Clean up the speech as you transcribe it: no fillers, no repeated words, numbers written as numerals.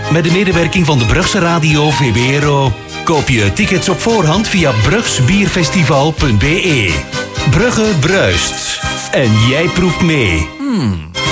met de medewerking van de Brugse radio VBRO. Koop je tickets op voorhand via brugsbierfestival.be. Brugge bruist. En jij proeft mee.